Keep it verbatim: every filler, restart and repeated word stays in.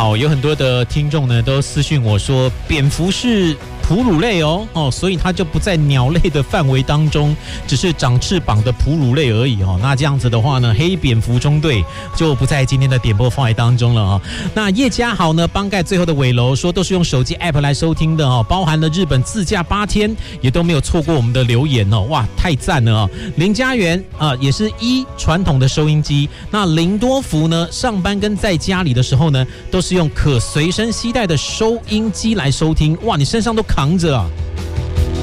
好，有很多的听众呢都私讯我说，蝙蝠是哺乳类哦，哦，所以它就不在鸟类的范围当中，只是长翅膀的哺乳类而已哦。那这样子的话呢，黑蝙蝠中队就不在今天的点播范围当中了哦。那叶家豪呢，帮盖最后的尾楼说都是用手机 app 来收听的哦，包含了日本自驾八天，也都没有错过我们的留言哦，哇，太赞了哦。林家园啊、呃，也是一传统的收音机。那林多福呢，上班跟在家里的时候呢，都是用可随身携带的收音机来收听。哇，你身上都扛着啊！